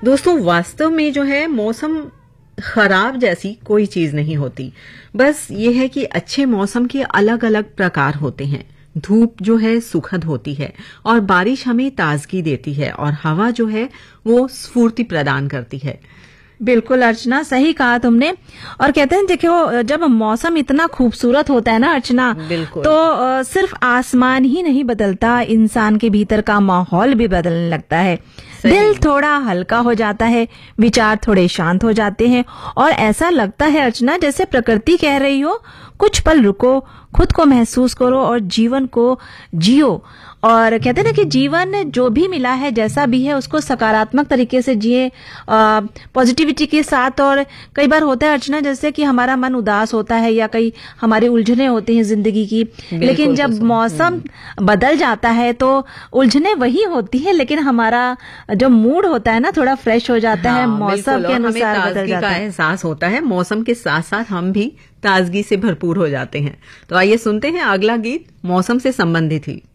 दोस्तों, वास्तव में जो है मौसम खराब जैसी कोई चीज नहीं होती। बस ये है कि अच्छे मौसम के अलग अलग प्रकार होते हैं। धूप जो है सुखद होती है और बारिश हमें ताजगी देती है और हवा जो है वो स्फूर्ति प्रदान करती है। बिल्कुल अर्चना, सही कहा तुमने। और कहते हैं देखो, जब मौसम इतना खूबसूरत होता है ना अर्चना, तो सिर्फ आसमान ही नहीं बदलता, इंसान के भीतर का माहौल भी बदलने लगता है। दिल थोड़ा हल्का हो जाता है, विचार थोड़े शांत हो जाते हैं और ऐसा लगता है अर्चना जैसे प्रकृति कह रही हो, कुछ पल रुको, खुद को महसूस करो और जीवन को जियो। और कहते हैं ना कि जीवन जो भी मिला है, जैसा भी है, उसको सकारात्मक तरीके से जिए, पॉजिटिविटी के साथ। और कई बार होता है अर्चना जैसे कि हमारा मन उदास होता है या कई हमारी उलझने होती हैं जिंदगी की, लेकिन जब मौसम बदल जाता है तो उलझने वही होती है, लेकिन हमारा जो मूड होता है ना थोड़ा फ्रेश हो जाता है, मौसम के अनुसार बदल जाता है, एहसास होता है। मौसम के साथ साथ हम भी ताजगी से भरपूर हो जाते हैं। तो आइए सुनते हैं अगला गीत, मौसम से संबंधित ही।